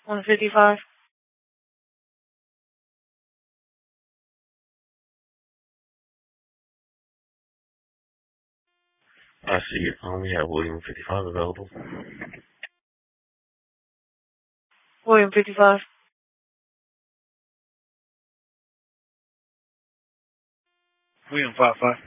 155. I see you only have William 55 available. William 55. William 55.